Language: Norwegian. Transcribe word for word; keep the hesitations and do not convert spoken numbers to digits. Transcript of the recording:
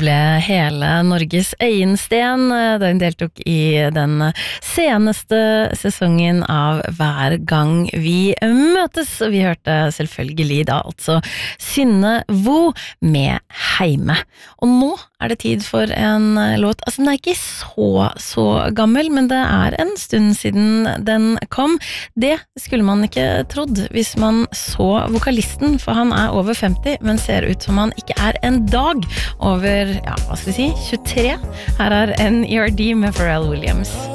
ble hele Norges øyensten da hun deltok i den seneste sesongen av Hver gang vi møtes. Vi hørte selvfølgelig da altså Synne Vo med Heime. Og nå er det tid for en låt, altså den er ikke så, så gammel, men det er en stund siden den kom. Det skulle man ikke trodd hvis man så vokalisten, for han er over femti, men ser ut som han ikke er en dag over, ja, hva skal vi si, tjuetre. Her er N E R D med Pharrell Williams.